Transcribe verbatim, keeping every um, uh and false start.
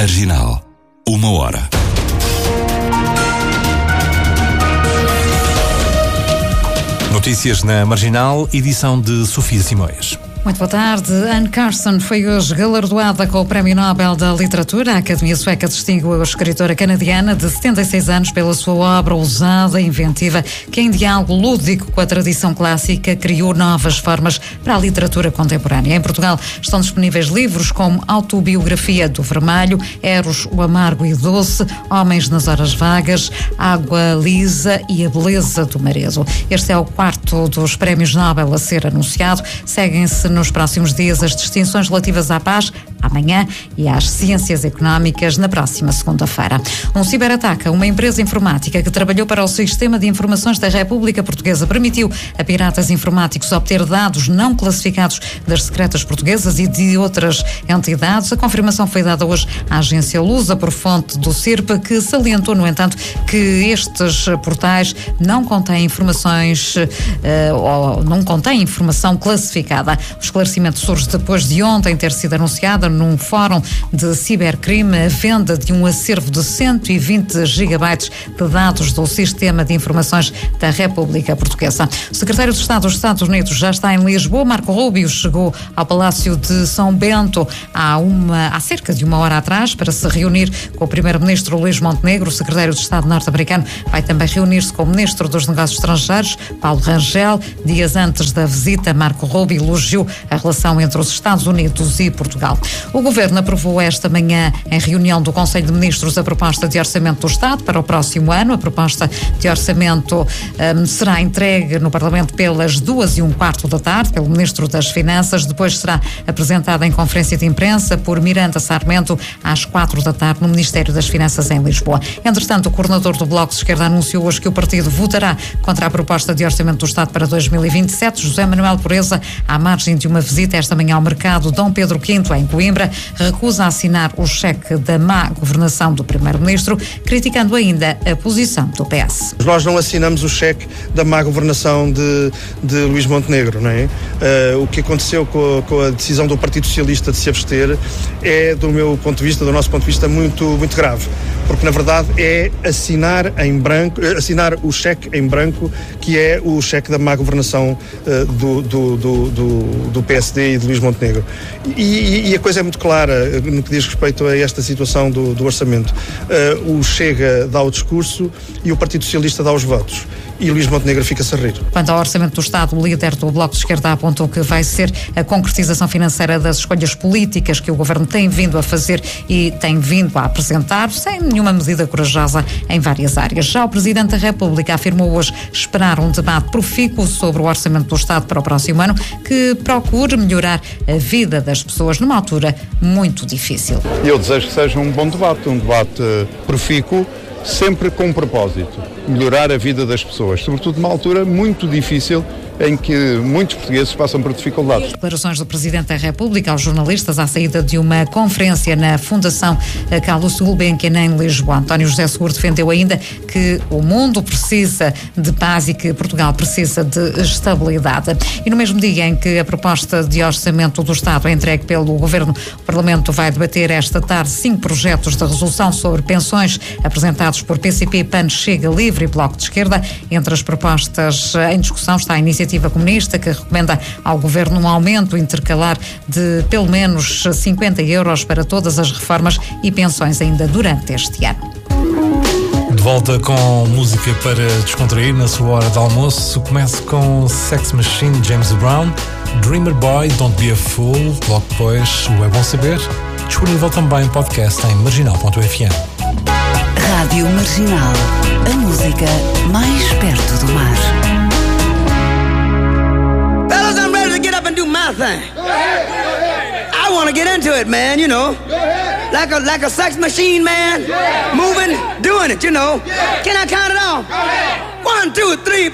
Marginal. Uma hora. Notícias na Marginal, edição de Sofia Simões. Muito boa tarde. Anne Carson foi hoje galardoada com o Prémio Nobel da Literatura. A Academia Sueca distinguiu a escritora canadiana de setenta e seis anos pela sua obra ousada e inventiva, que em diálogo lúdico com a tradição clássica criou novas formas para a literatura contemporânea. Em Portugal estão disponíveis livros como Autobiografia do Vermelho, Eros, o Amargo e Doce, Homens nas Horas Vagas, Água Lisa e a Beleza do Marezo. Este é o quarto dos Prémios Nobel a ser anunciado. Seguem-se nos próximos dias as distinções relativas à paz, amanhã, e às ciências económicas na próxima segunda-feira. Um ciberataque a uma empresa informática que trabalhou para o Sistema de Informações da República Portuguesa permitiu a piratas informáticos obter dados não classificados das secretas portuguesas e de outras entidades. A confirmação foi dada hoje à agência Lusa por fonte do C I R P, que salientou, no entanto, que estes portais não contêm informações uh, ou não contêm informação classificada. O esclarecimento surge depois de ontem ter sido anunciada num fórum de cibercrime a venda de um acervo de cento e vinte gigabytes de dados do Sistema de Informações da República Portuguesa. O secretário de Estado dos Estados Unidos já está em Lisboa. Marco Rubio chegou ao Palácio de São Bento há, uma, há cerca de uma hora atrás para se reunir com o primeiro-ministro Luís Montenegro. O secretário de Estado norte-americano vai também reunir-se com o ministro dos Negócios Estrangeiros, Paulo Rangel. Dias antes da visita, Marco Rubio elogiou a relação entre os Estados Unidos e Portugal. O Governo aprovou esta manhã, em reunião do Conselho de Ministros, a proposta de orçamento do Estado para o próximo ano. A proposta de orçamento um, será entregue no Parlamento pelas duas e um quarto da tarde, pelo Ministro das Finanças. Depois será apresentada em conferência de imprensa por Miranda Sarmento às quatro da tarde no Ministério das Finanças em Lisboa. Entretanto, o coordenador do Bloco de Esquerda anunciou hoje que o partido votará contra a proposta de orçamento do Estado para dois mil e vinte e sete. José Manuel Pureza, à margem de uma visita esta manhã ao mercado Dom Pedro quinto, em Coimbra, recusa assinar o cheque da má governação do primeiro-ministro, criticando ainda a posição do P S. Nós não assinamos o cheque da má governação de, de Luís Montenegro, não é? Uh, o que aconteceu com a, com a decisão do Partido Socialista de se abster é, do meu ponto de vista, do nosso ponto de vista, muito, muito grave, porque na verdade é assinar em branco, assinar o cheque em branco, que é o cheque da má governação uh, do, do, do, do, do P S D e de Luís Montenegro. E, e a coisa é muito clara no que diz respeito a esta situação do, do orçamento. Uh, o Chega dá o discurso e o Partido Socialista dá os votos. E Luís Montenegro fica-se a rir. Quanto ao orçamento do Estado, o líder do Bloco de Esquerda apontou que vai ser a concretização financeira das escolhas políticas que o Governo tem vindo a fazer e tem vindo a apresentar, sem nenhuma medida corajosa em várias áreas. Já o Presidente da República afirmou hoje esperar um debate profícuo sobre o orçamento do Estado para o próximo ano, que procure melhorar a vida das pessoas numa altura muito difícil. Eu desejo que seja um bom debate, um debate profícuo, sempre com um propósito: melhorar a vida das pessoas, sobretudo numa altura muito difícil em que muitos portugueses passam por dificuldades. Declarações do Presidente da República aos jornalistas à saída de uma conferência na Fundação Carlos Gulbenkian em Lisboa. António José Seguro defendeu ainda que o mundo precisa de paz e que Portugal precisa de estabilidade. E no mesmo dia em que a proposta de orçamento do Estado é entregue pelo Governo, o Parlamento vai debater esta tarde cinco projetos de resolução sobre pensões apresentados por P C P, PAN, Chega, Livre e Bloco de Esquerda. Entre as propostas em discussão está a iniciativa comunista, que recomenda ao Governo um aumento intercalar de pelo menos cinquenta euros para todas as reformas e pensões ainda durante este ano. De volta com música para descontrair na sua hora de almoço. Começo com Sex Machine, James Brown, Dreamer Boy, Don't Be a Fool. Logo depois, o É Bom Saber, disponível também em podcast em marginal ponto f m. Rádio Marginal, a música mais perto do mar. Fellas, I'm ready to get up and do my thing. Go ahead, go ahead. I want to get into it, man, you know. Go ahead. Like a like a sex machine, man. Yeah. Moving, doing it, you know. Yeah. Can I count it off? Go ahead. One, two, three.